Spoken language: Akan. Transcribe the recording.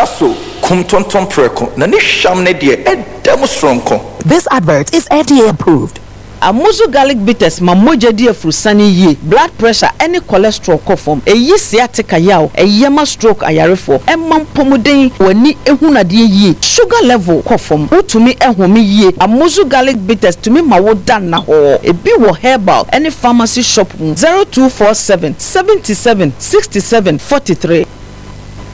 traso kumtonton preko na ni hwam ne de edem stronko. This advert is FDA approved. Amuzu garlic bitters ma moja di afrusani ye, blood pressure any cholesterol kofom, eyi sciatica yaw, eyema stroke ayarefo, emam pomuden wani ehuna di ye, sugar level kofom, utumi ehumi ye, Amuzu garlic bitters tumi mawodan na ho, ebi wo herbal any pharmacy shop 0247 77 67 43.